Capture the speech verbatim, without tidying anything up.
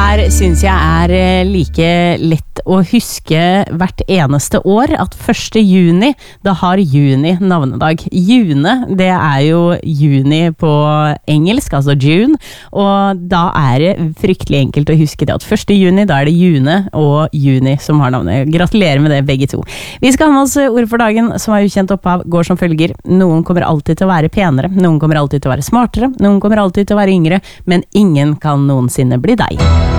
her synes jeg er eh, like lett å huske hvert eneste år at første juni, da har juni navnedag. June, det er jo juni på engelsk, altså June, og da er det fryktelig enkelt å huske det at første juni, da er det June og juni som har navnet. Gratulerer med det begge to. Vi skal ha med oss ord for dagen som er ukjent opphav, går som følger. Noen kommer alltid til å være penere, noen kommer alltid til å være smartere, noen kommer alltid til å være yngre, men ingen kan noensinne bli deg.